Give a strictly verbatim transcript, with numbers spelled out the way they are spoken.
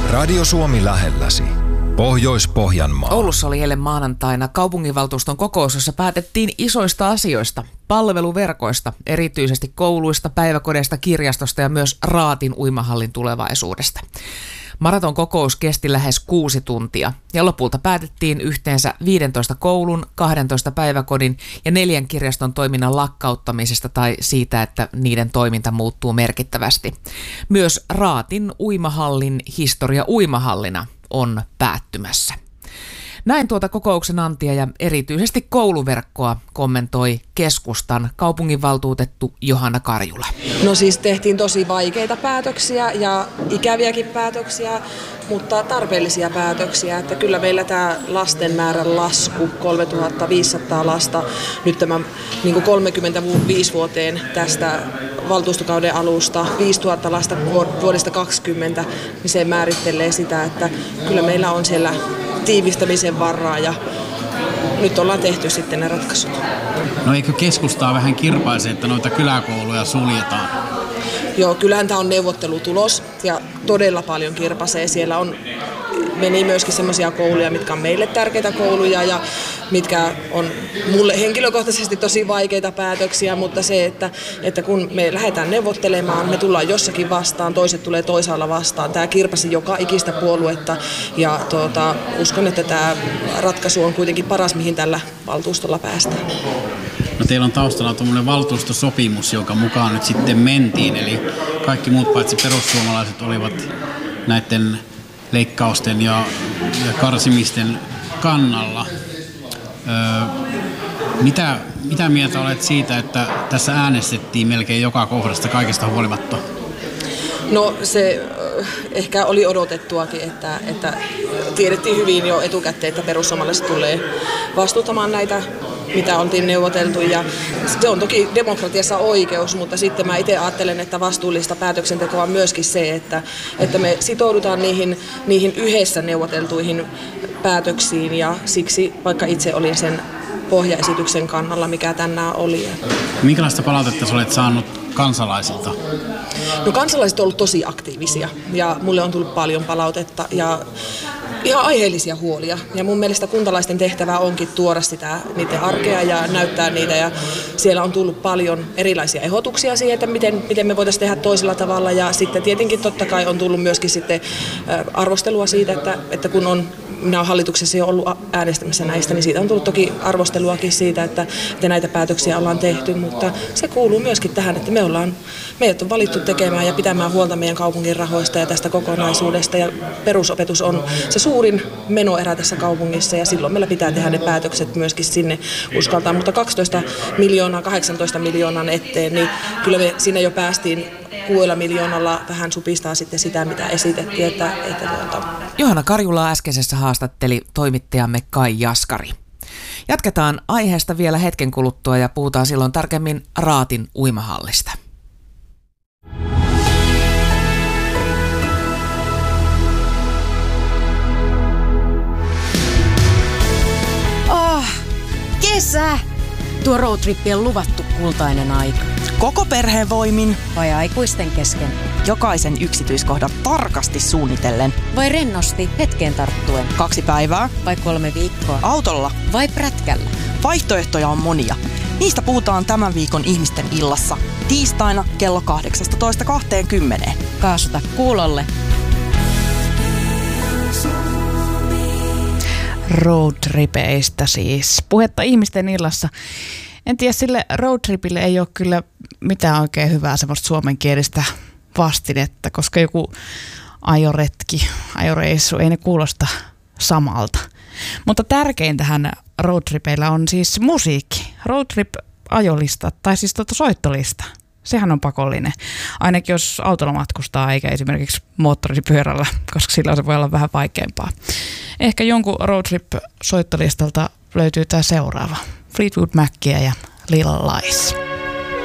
Radio Suomi lähelläsi. Pohjois-Pohjanmaa. Oulussa oli eilen maanantaina kaupunginvaltuuston kokous, jossa päätettiin isoista asioista, palveluverkoista, erityisesti kouluista, päiväkodeista, kirjastosta ja myös Raatin uimahallin tulevaisuudesta. Maraton kokous kesti lähes kuusi tuntia ja lopulta päätettiin yhteensä viidentoista koulun, kahdentoista päiväkodin ja neljän kirjaston toiminnan lakkauttamisesta tai siitä, että niiden toiminta muuttuu merkittävästi. Myös Raatin uimahallin historia uimahallina on päättymässä. Näin tuota kokouksen antia ja erityisesti kouluverkkoa kommentoi keskustan kaupunginvaltuutettu Johanna Karjula. No siis tehtiin tosi vaikeita päätöksiä ja ikäviäkin päätöksiä, mutta tarpeellisia päätöksiä. Että kyllä meillä tämä lasten määrän lasku, kolmetuhattaviisisataa lasta, nyt tämä niin kolmekymmentäviisi vuoteen tästä valtuustokauden alusta, viisituhatta lasta vuodesta kaksikymmentä, niin se määrittelee sitä, että kyllä meillä on siellä tiivistämisen varaa ja nyt ollaan tehty sitten ne ratkaisut. No eikö keskustaa vähän kirpaise, että noita kyläkouluja suljetaan? Joo, kyllähän tämä on neuvottelutulos ja todella paljon kirpasee. Siellä on, meni myöskin semmoisia kouluja, mitkä on meille tärkeitä kouluja ja mitkä on mulle henkilökohtaisesti tosi vaikeita päätöksiä, mutta se, että, että kun me lähdetään neuvottelemaan, me tullaan jossakin vastaan, toiset tulee toisaalla vastaan. Tämä kirpasi joka ikistä puoluetta ja tuota, uskon, että tämä ratkaisu on kuitenkin paras, mihin tällä valtuustolla päästään. No teillä on taustalla tuommoinen valtuustosopimus, jonka mukaan nyt sitten mentiin, eli kaikki muut paitsi perussuomalaiset olivat näiden leikkausten ja, ja karsimisten kannalla. Öö, mitä, mitä mieltä olet siitä, että tässä äänestettiin melkein joka kohdasta kaikesta huolimatta? No se ehkä oli odotettuakin, että, että tiedettiin hyvin jo etukäteen, että perussuomalaiset tulee vastuutamaan näitä, mitä oltiin neuvoteltu. Ja se on toki demokratiassa oikeus, mutta sitten mä itse ajattelen, että vastuullista päätöksentekoa on myöskin se, että, että me sitoudutaan niihin, niihin yhdessä neuvoteltuihin päätöksiin ja siksi vaikka itse olin sen pohjaesityksen kannalla, mikä tänään oli. Minkälaista palautetta sä olet saanut kansalaisilta? No kansalaiset ovat olleet tosi aktiivisia ja mulle on tullut paljon palautetta ja ihan aiheellisia huolia. Ja mun mielestä kuntalaisten tehtävä onkin tuoda sitä niiden arkea ja näyttää niitä. Ja siellä on tullut paljon erilaisia ehdotuksia siihen, että miten, miten me voitaisiin tehdä toisella tavalla. Ja sitten tietenkin totta kai on tullut myöskin sitten arvostelua siitä, että, että kun on minä olen hallituksessa jo ollut äänestämässä näistä, niin siitä on tullut toki arvosteluakin siitä, että, että näitä päätöksiä ollaan tehty, mutta se kuuluu myöskin tähän, että me ollaan, meidät on valittu tekemään ja pitämään huolta meidän kaupungin rahoista ja tästä kokonaisuudesta ja perusopetus on se suurin menoerä tässä kaupungissa ja silloin meillä pitää tehdä ne päätökset myöskin sinne uskaltaa, mutta kaksitoista miljoonaa, kahdeksantoista miljoonan eteen, niin kyllä me siinä jo päästiin kuudella miljoonalla vähän supistaa sitten sitä, mitä esitettiin. Että, että tuota. Johanna Karjula äskeisessä haastatteli toimittajamme Kai Jaskari. Jatketaan aiheesta vielä hetken kuluttua ja puhutaan silloin tarkemmin Raatin uimahallista. Oh, kesä! Tuo roadtrippi on luvattu kultainen aika. Koko perheen voimin vai aikuisten kesken? Jokaisen yksityiskohdan tarkasti suunnitellen. Vai rennosti hetkeen tarttuen? Kaksi päivää vai kolme viikkoa? Autolla vai prätkällä? Vaihtoehtoja on monia. Niistä puhutaan tämän viikon Ihmisten illassa. Tiistaina kello kahdeksastatoista kaksikymmentä. Kaasuta kuulolle. Roadtripeistä siis. Puhetta Ihmisten illassa. En tiedä, sille roadtripille ei ole kyllä mitään oikein hyvää semmoista suomenkielistä vastinetta, koska joku ajoretki, ajoreissu, ei ne kuulosta samalta. Mutta tärkeintähän roadtripeillä on siis musiikki. Roadtrip-ajolista, tai siis tuota soittolista. Sehän on pakollinen. Ainakin jos autolla matkustaa, eikä esimerkiksi moottoripyörällä, koska sillä se voi olla vähän vaikeampaa. Ehkä jonkun roadtrip-soittolistalta löytyy tämä seuraava. Fleetwood Macia ja Lil Lies.